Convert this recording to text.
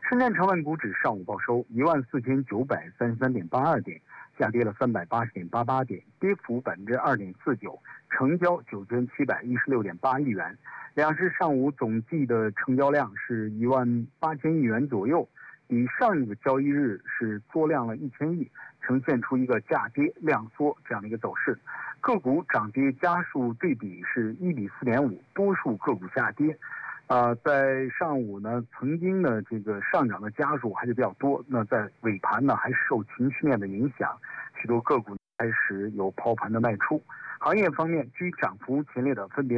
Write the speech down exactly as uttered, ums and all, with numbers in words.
深圳成分股指上午报收一万四千九百三十三点八二点，下跌了三百八十点八八点，跌幅百分之二点四九，成交九千七百一十六点八亿元。两市上午总计的成交量是一万八千亿元左右，比上一个交易日是缩量了一千亿，呈现出一个价跌量缩这样的一个走势。个股涨跌家数对比是一比四点五，多数个股下跌。呃，在上午呢，曾经呢这个上涨的家数还是比较多，那在尾盘呢还受情绪面的影响，许多个股开始有抛盘的卖出。行业方面，居涨幅前列的分别